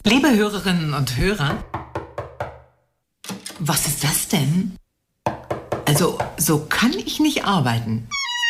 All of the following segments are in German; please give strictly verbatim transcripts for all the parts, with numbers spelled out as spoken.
Liebe Hörerinnen und Hörer, was ist das denn? Also, so kann ich nicht arbeiten.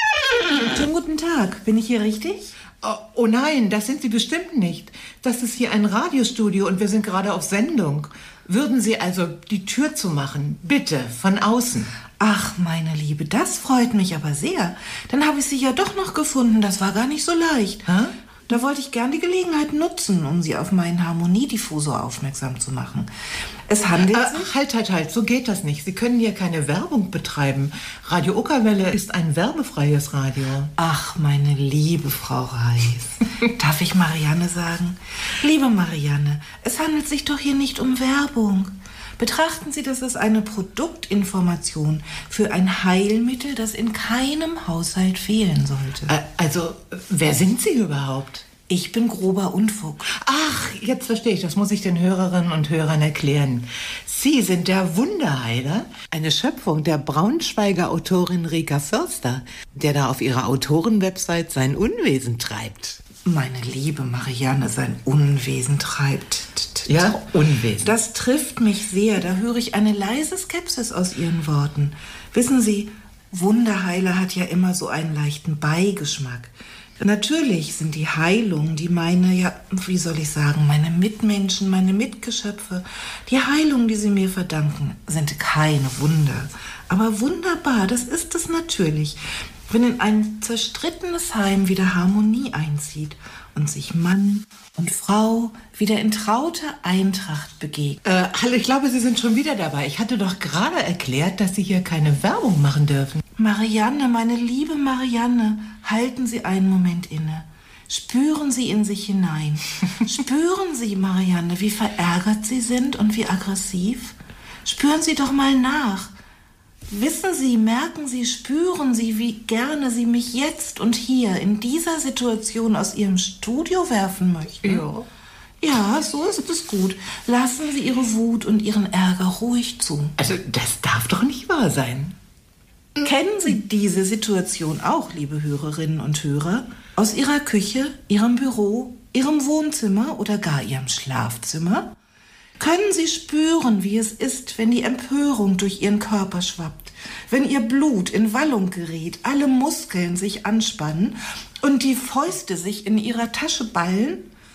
Schönen guten Tag, bin ich hier richtig? Oh, oh nein, das sind Sie bestimmt nicht. Das ist hier ein Radiostudio und wir sind gerade auf Sendung. Würden Sie also die Tür zumachen? Bitte, von außen. Ach, meine Liebe, das freut mich aber sehr. Dann habe ich Sie ja doch noch gefunden, das war gar nicht so leicht. Hä? Da wollte ich gern die Gelegenheit nutzen, um Sie auf meinen Harmoniediffusor aufmerksam zu machen. Es handelt äh, sich... Halt, halt, halt, so geht das nicht. Sie können hier keine Werbung betreiben. Radio Uckerwelle ist ein werbefreies Radio. Ach, meine liebe Frau Reis. Darf ich Marianne sagen? Liebe Marianne, es handelt sich doch hier nicht um Werbung. Betrachten Sie das als eine Produktinformation für ein Heilmittel, das in keinem Haushalt fehlen sollte. Äh, also, wer sind Sie überhaupt? Ich bin grober Unfug. Ach, jetzt verstehe ich. Das muss ich den Hörerinnen und Hörern erklären. Sie sind der Wunderheiler, eine Schöpfung der Braunschweiger Autorin Rika Förster, der da auf ihrer Autorenwebsite sein Unwesen treibt. Meine liebe Marianne, sein Unwesen treibt. Ja, Unwesen. Das trifft mich sehr. Da höre ich eine leise Skepsis aus Ihren Worten. Wissen Sie, Wunderheiler hat ja immer so einen leichten Beigeschmack. Natürlich sind die Heilungen, die meine, ja, wie soll ich sagen, meine Mitmenschen, meine Mitgeschöpfe, die Heilungen, die sie mir verdanken, sind keine Wunder. Aber wunderbar, das ist es natürlich, wenn in ein zerstrittenes Heim wieder Harmonie einzieht und sich Mann und Frau wieder in trauter Eintracht begegnen. Äh, hallo, ich glaube, Sie sind schon wieder dabei. Ich hatte doch gerade erklärt, dass Sie hier keine Werbung machen dürfen. Marianne, meine liebe Marianne, halten Sie einen Moment inne. Spüren Sie in sich hinein. Spüren Sie, Marianne, wie verärgert Sie sind und wie aggressiv. Spüren Sie doch mal nach. Wissen Sie, merken Sie, spüren Sie, wie gerne Sie mich jetzt und hier in dieser Situation aus Ihrem Studio werfen möchten? Ja. Ja, so ist es gut. Lassen Sie Ihre Wut und Ihren Ärger ruhig zu. Also, das darf doch nicht wahr sein. Kennen Sie diese Situation auch, liebe Hörerinnen und Hörer? Aus Ihrer Küche, Ihrem Büro, Ihrem Wohnzimmer oder gar Ihrem Schlafzimmer? Können Sie spüren, wie es ist, wenn die Empörung durch Ihren Körper schwappt, wenn Ihr Blut in Wallung gerät, alle Muskeln sich anspannen und die Fäuste sich in Ihrer Tasche ballen?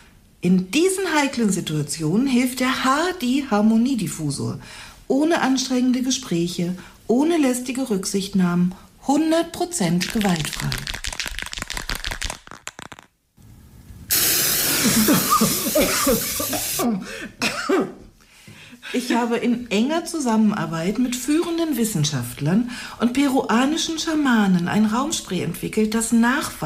In diesen heiklen Situationen hilft der H D Harmoniediffusor. Ohne anstrengende Gespräche, ohne lästige Rücksichtnahmen, hundert Prozent gewaltfrei. Ich habe in enger Zusammenarbeit mit führenden Wissenschaftlern und peruanischen Schamanen ein Raumspray entwickelt, das nachweist,